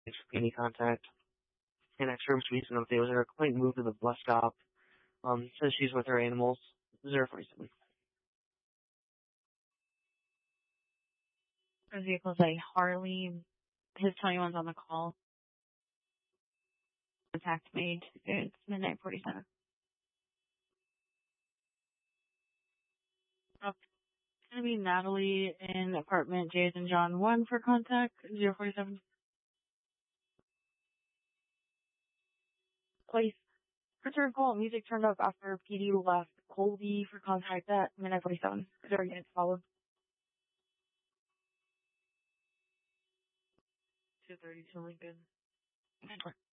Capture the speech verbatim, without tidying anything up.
Thanks for any contact. And extra recent update was her complaint moved to the bus stop. Um, says she's with her animals. zero forty-seven. Her vehicle's a Harley. His twenty-one's on the call. Contact made. It's midnight forty-seven. Oh, it's going to be Natalie in apartment Jays and John one for contact. zero forty-seven. Place. Return call. Music turned up after P D left. Colby for contact at midnight forty-seven. Zero units followed. two thirty to Lincoln.